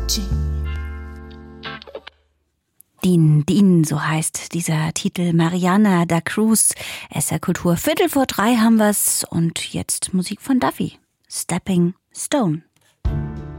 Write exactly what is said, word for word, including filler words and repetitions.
Din Din, so heißt dieser Titel. Mariana da Cruz, S R Kultur. Viertel vor drei haben wir's und jetzt Musik von Duffy. Stepping Stone.